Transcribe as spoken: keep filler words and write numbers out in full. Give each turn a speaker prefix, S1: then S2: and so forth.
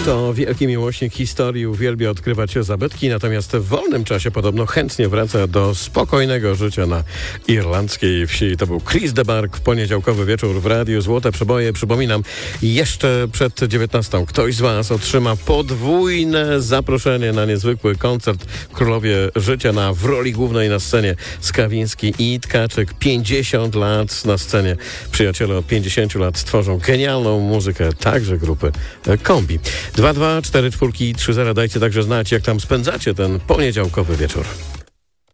S1: To wielki miłośnik historii, uwielbia odkrywać zabytki, natomiast w wolnym czasie podobno chętnie wraca do spokojnego życia na irlandzkiej wsi. To był Chris de Burgh w poniedziałkowy wieczór w Radiu Złote Przeboje. Przypominam, jeszcze przed dziewiętnastą ktoś z Was otrzyma podwójne zaproszenie na niezwykły koncert Królowie Życia na w roli głównej na scenie Skawiński i Tkaczyk. pięćdziesiąt lat na scenie. Przyjaciele od pięćdziesięciu lat tworzą genialną muzykę, także grupy Kombi. dwa dwa cztery cztery trzy zero. Dajcie także znać, jak tam spędzacie ten poniedziałkowy wieczór.